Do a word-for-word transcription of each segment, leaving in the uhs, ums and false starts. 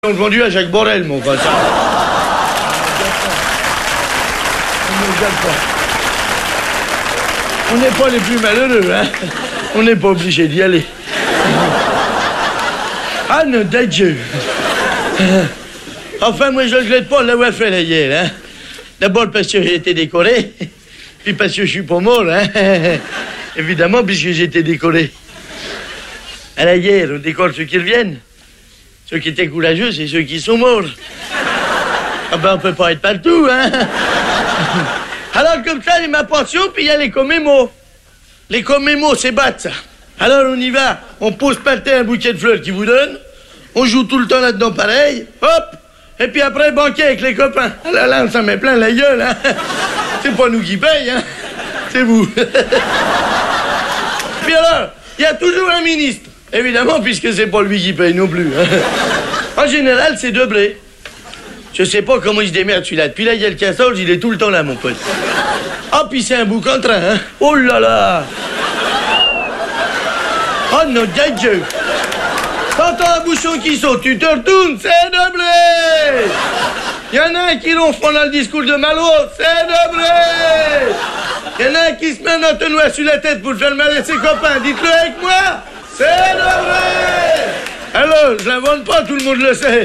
Ils ont vendu à Jacques Borel, mon pote. On ne regarde pas. On n'est pas les plus malheureux, hein. On n'est pas obligé d'y aller. Ah, non, Dieu. Enfin, moi, je ne regrette pas l'avoir fait là hier, hein. D'abord parce que j'ai été décoré, puis parce que je suis pas mort, hein. Évidemment, puisque j'ai été décoré. À la hier, on décore ceux qui reviennent. Ceux qui étaient courageux, c'est ceux qui sont morts. Ah ben, on peut pas être partout, hein. Alors, comme ça, il y a ma pension, puis il y a les commémos. Les commémos, c'est battre, ça. Alors, on y va. On pose par terre un bouquet de fleurs qu'ils vous donnent. On joue tout le temps là-dedans, pareil. Hop. Et puis après, banquet avec les copains. Ah là là, on s'en met plein la gueule, hein. C'est pas nous qui paye, hein. C'est vous. Puis alors, il y a toujours un ministre. Évidemment, puisque c'est pas lui qui paye non plus. Hein. En général, c'est deux blés. Je sais pas comment il se démerde celui-là. Depuis là, il y a le castor, il est tout le temps là, mon pote. Ah, puis c'est un bouc en train, hein. Oh là là. Oh non, Dieu. T'entends un bouchon qui saute, tu te retournes, c'est deux blés. Il y en a un qui ronfle pendant le discours de Malraux, c'est deux blés. Il y en a un qui se met un entonnoir sur la tête pour faire mal à ses copains. Dites-le avec moi. C'est le vrai! Alors, je l'invente pas, tout le monde le sait.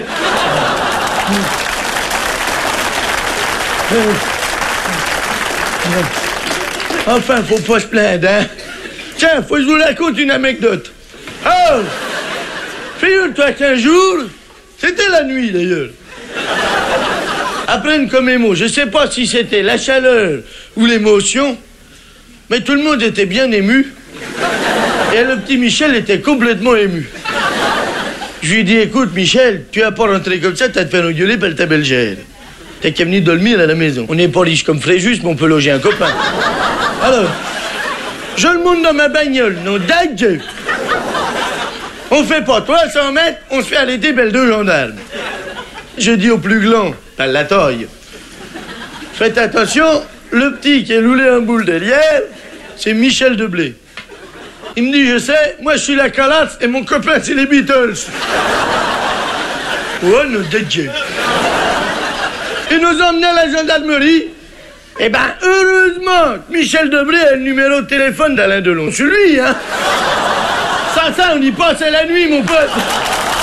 Enfin, faut pas se plaindre, hein. Tiens, faut que je vous raconte une anecdote. Oh! Figure-toi qu'un jour, c'était la nuit d'ailleurs. Après une commémo, je sais pas si c'était la chaleur ou l'émotion, mais tout le monde était bien ému. Et le petit Michel était complètement ému. Je lui ai dit, écoute, Michel, tu vas pas rentrer comme ça, t'as te faire engueuler par ta belle-gère. T'as qu'à venir dormir à la maison. On n'est pas riche comme Fréjus, mais on peut loger un copain. Alors, je le monte dans ma bagnole, non, Dieu. On fait pas trois cents mètres, on se fait arrêter par deux gendarmes. Je dis au plus grand, par la taille, faites attention, le petit qui est roulé en boule derrière, c'est Michel Deblé. Il me dit, je sais, moi je suis la calasse et mon copain c'est les Beatles. Oh, non, de Dieu. Il nous a emmenés à la gendarmerie. Eh ben, heureusement, Michel Deblé a le numéro de téléphone d'Alain Delon. C'est lui, hein. Ça, ça, on y passe à la nuit, mon pote.